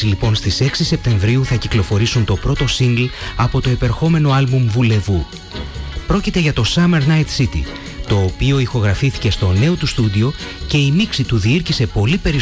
Έτσι λοιπόν στις 6 Σεπτεμβρίου θα κυκλοφορήσουν το πρώτο single από το επερχόμενο άλμπουμ Voulez-Vous. Πρόκειται για το Summer Night City, το οποίο ηχογραφήθηκε στο νέο του στούντιο και η μίξη του διήρκησε πολύ περισσότερο